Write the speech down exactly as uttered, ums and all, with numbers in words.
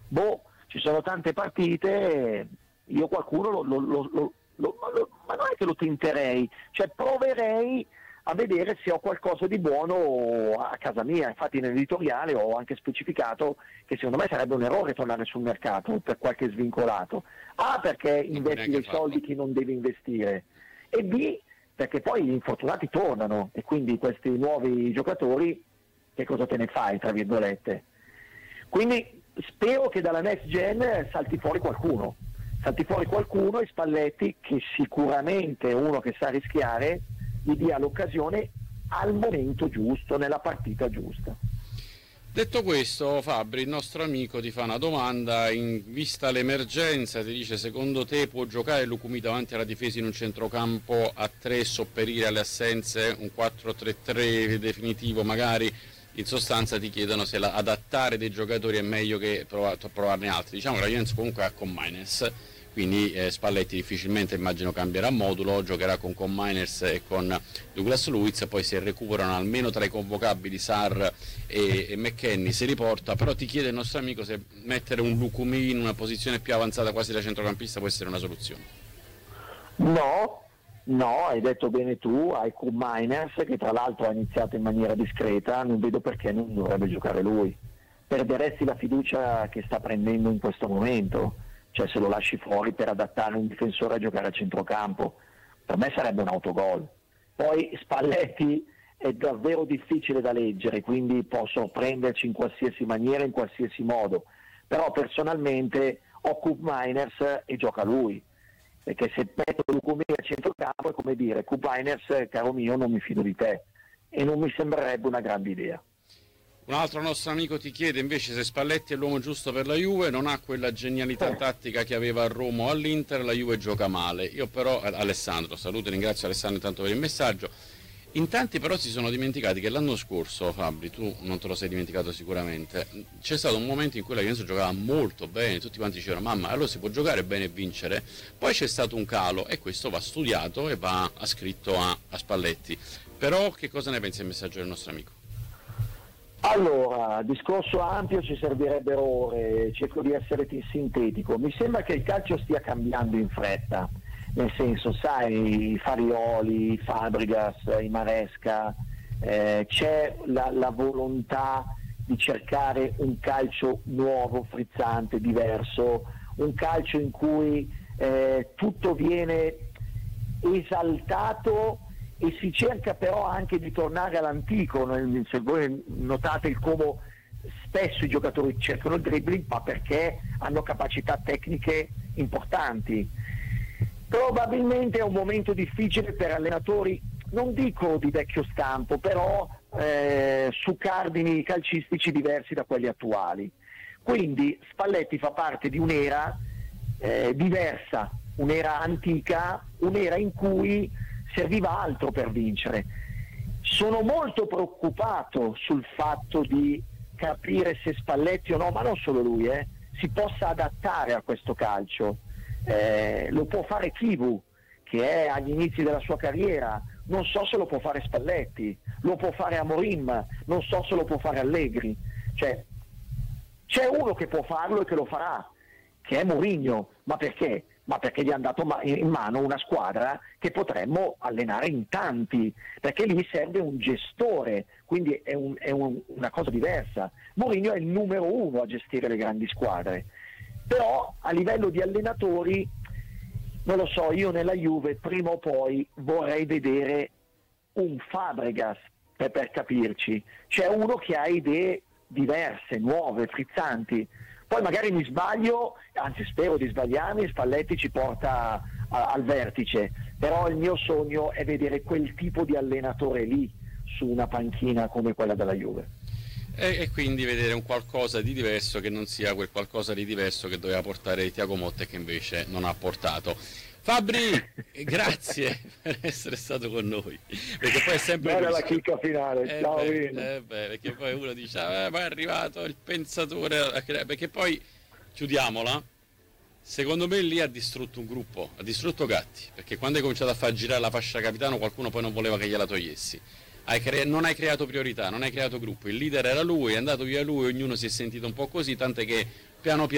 boh, ci sono tante partite, io qualcuno lo, lo, lo, lo, lo, lo ma non è che lo tenterei, cioè proverei a vedere se ho qualcosa di buono a casa mia. Infatti nell'editoriale ho anche specificato che secondo me sarebbe un errore tornare sul mercato per qualche svincolato, A perché investi dei soldi che non devi investire, e B perché poi gli infortunati tornano e quindi questi nuovi giocatori che cosa te ne fai, tra virgolette. Quindi spero che dalla next gen salti fuori qualcuno, salti fuori qualcuno e Spalletti, che sicuramente è uno che sa rischiare, gli dia l'occasione al momento giusto, nella partita giusta. Detto questo, Fabri, il nostro amico ti fa una domanda: in vista l'emergenza, ti dice, secondo te può giocare Lucumi davanti alla difesa in un centrocampo a tre, sopperire alle assenze, un quattro tre tre definitivo magari? In sostanza ti chiedono se la, adattare dei giocatori è meglio che provar, provarne altri. Diciamo che la Juventus comunque ha con Miners, quindi eh, Spalletti difficilmente immagino cambierà modulo, giocherà con, con Miners e con Douglas Luiz, poi se recuperano almeno tra i convocabili Sarr e, e McKennie si riporta. Però ti chiede il nostro amico se mettere un Lucumi in una posizione più avanzata quasi da centrocampista può essere una soluzione. No, no, hai detto bene tu, hai con Miners che tra l'altro ha iniziato in maniera discreta, non vedo perché non dovrebbe giocare lui. Perderesti la fiducia che sta prendendo in questo momento, cioè se lo lasci fuori per adattare un difensore a giocare a centrocampo, per me sarebbe un autogol. Poi Spalletti è davvero difficile da leggere, quindi può sorprenderci in qualsiasi maniera, in qualsiasi modo, però personalmente ho Coop Miners e gioca lui, perché se metto Lucumi a centrocampo è come dire: Coop Miners, caro mio, non mi fido di te, e non mi sembrerebbe una grande idea. Un altro nostro amico ti chiede invece se Spalletti è l'uomo giusto per la Juve, non ha quella genialità tattica che aveva a Roma o all'Inter, la Juve gioca male. Io però, Alessandro, saluto e ringrazio Alessandro intanto per il messaggio. In tanti però si sono dimenticati che l'anno scorso, Fabri, tu non te lo sei dimenticato sicuramente, c'è stato un momento in cui la Juventus giocava molto bene, tutti quanti dicevano mamma, allora si può giocare bene e vincere, poi c'è stato un calo e questo va studiato e va ascritto a, a Spalletti. Però che cosa ne pensi del messaggio del nostro amico? Allora, discorso ampio, ci servirebbero ore, cerco di essere sintetico. Mi sembra che il calcio stia cambiando in fretta, nel senso, sai, i Farioli, i Fabregas, i Maresca, eh, c'è la, la volontà di cercare un calcio nuovo, frizzante, diverso, un calcio in cui eh, tutto viene esaltato e si cerca però anche di tornare all'antico. Se voi notate il come spesso i giocatori cercano il dribbling, ma perché hanno capacità tecniche importanti. Probabilmente è un momento difficile per allenatori, non dico di vecchio stampo, però eh, su cardini calcistici diversi da quelli attuali. Quindi Spalletti fa parte di un'era eh, diversa, un'era antica, un'era in cui serviva altro per vincere. Sono molto preoccupato sul fatto di capire se Spalletti o no, ma non solo lui, eh, si possa adattare a questo calcio. Eh, lo può fare Chivu, che è agli inizi della sua carriera, non so se lo può fare Spalletti, lo può fare Amorim, non so se lo può fare Allegri. Cioè, c'è uno che può farlo e che lo farà, che è Mourinho. Ma perché? Ma perché gli hanno dato in mano una squadra che potremmo allenare in tanti, perché lì serve un gestore, quindi è, un, è un, una cosa diversa. Mourinho è il numero uno a gestire le grandi squadre, però a livello di allenatori, non lo so, io nella Juve prima o poi vorrei vedere un Fabregas, per, per capirci, c'è uno che ha idee diverse, nuove, frizzanti. Poi magari mi sbaglio, anzi spero di sbagliarmi, Spalletti ci porta a, al vertice, però il mio sogno è vedere quel tipo di allenatore lì su una panchina come quella della Juve. E, e quindi vedere un qualcosa di diverso che non sia quel qualcosa di diverso che doveva portare Thiago Motta e che invece non ha portato. Fabri, grazie per essere stato con noi, perché poi è sempre bella la chicca finale, eh ciao beh, Vino. eh beh, perché poi uno dice eh, ma è arrivato il pensatore, perché poi chiudiamola, secondo me lì ha distrutto un gruppo, ha distrutto Gatti, perché quando hai cominciato a far girare la fascia capitano qualcuno poi non voleva che gliela togliessi. Hai cre- non hai creato priorità, non hai creato gruppo, il leader era lui, è andato via lui, ognuno si è sentito un po' così, tant'è che piano piano